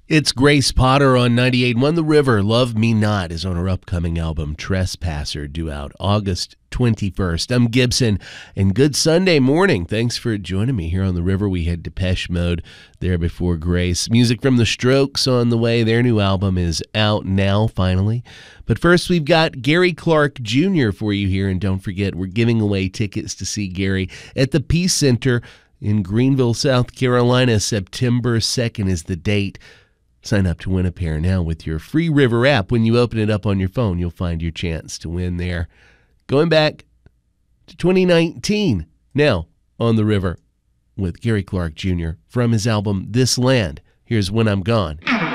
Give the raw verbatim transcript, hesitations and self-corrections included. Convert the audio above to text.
It's Grace Potter on ninety-eight point one The River. Love Me Not is on her upcoming album Trespasser, due out August twenty-first. I'm Gibson, and good Sunday morning. Thanks for joining me here on The River. We had Depeche Mode there before Grace. Music from The Strokes on the way. Their new album is out now, finally. But first, we've got Gary Clark Junior for you here, and don't forget, we're giving away tickets to see Gary at the Peace Center in Greenville, South Carolina. September second is the date. Sign up to win a pair now with your free River app. When you open it up on your phone, you'll find your chance to win there. Going back to twenty nineteen, now on The River with Gary Clark Junior from his album This Land. Here's When I'm Gone.